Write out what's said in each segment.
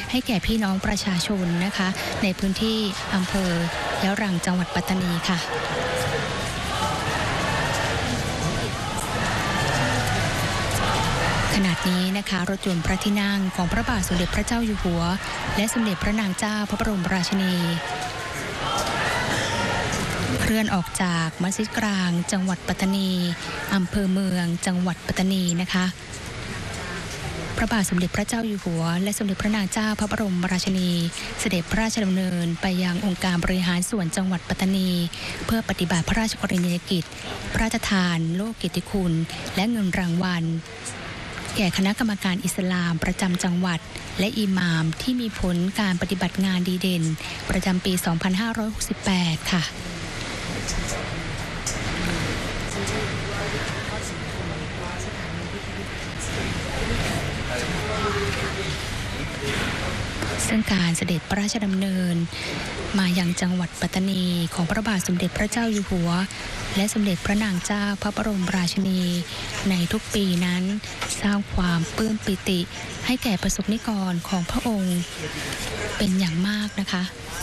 ให้แก่พี่น้องประชาชนนะคะในพื้นที่อำเภอยะรังจังหวัดปัตตานีค่ะขณะนี้นะคะรถยนต์พระที่นั่งของพระบาทสมเด็จพระเจ้าอยู่หัวและสมเด็จพระนางเจ้าพระบรมราชินีเคลื่อนออกจากมัสยิดกลางจังหวัดปัตตานีอำเภอเมืองจังหวัดปัตตานีนะคะพระบาทสมเด็จพระเจ้าอยู่หัวและสมเด็จพระนางเจ้าพระบรมราชินีเสด็จพระราชดำเนินไปยังองค์การบริหารส่วนจังหวัดปัตตานีเพื่อปฏิบัติพระราชกรณียกิจพระราชทานโล่เกียรติคุณและเงินรางวัลแก่คณะกรรมการอิสลามประจำจังหวัดและอิหม่ามที่มีผลการปฏิบัติงานดีเด่นประจำปี 2568 ค่ะซึ่งการเสด็จพระราชดำเนินมายังจังหวัดปัตตานีของพระบาทสมเด็จพระเจ้าอยู่หัวและสมเด็จพระนางเจ้าพระบรมราชินีในทุกปีนั้นสร้างความปลื้มปิติให้แก่ประสบนิกรของพระองค์เป็นอย่างมากนะคะ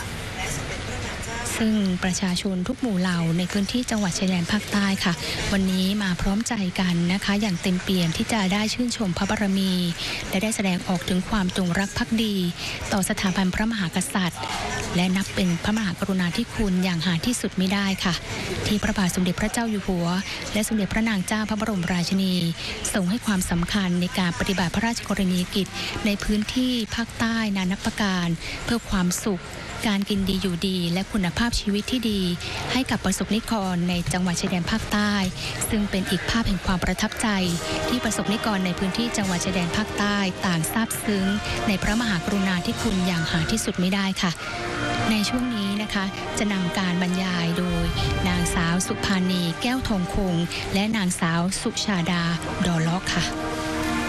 ซึ่งประชาชนทุกหมู่เหล่าในพื้นที่จังหวัดชายแดนภาคใต้ค่ะวันนี้มาพร้อมใจกันนะคะอย่างเต็มเปี่ยมที่จะได้ชื่นชมพระบารมีและได้แสดงออกถึงความจงรักภักดีต่อสถาบันพระมหากษัตริย์และนับเป็นพระมหากรุณาธิคุณอย่างหาที่สุดมิได้ค่ะที่พระบาทสมเด็จพระเจ้าอยู่หัวและสมเด็จพระนางเจ้าพระบรมราชินีทรงให้ความสำคัญในการปฏิบัติพระราชกรณียกิจในพื้นที่ภาคใต้นานับประการเพื่อความสุขการกินดีอยู่ดีและคุณภาพชีวิตที่ดีให้กับประสบนิกรในจังหวัดชายแดนภาคใต้ซึ่งเป็นอีกภาพแห่งความประทับใจที่ประสบนิกรในพื้นที่จังหวัดชายแดนภาคใต้ต่างซาบซึ้งในพระมหากรุณาธิคุณอย่างหาที่สุดไม่ได้ค่ะในช่วงนี้นะคะจะนำการบรรยายโดยนางสาวสุภานีแก้วทองคงและนางสาวสุชาดาดอล็อกค่ะ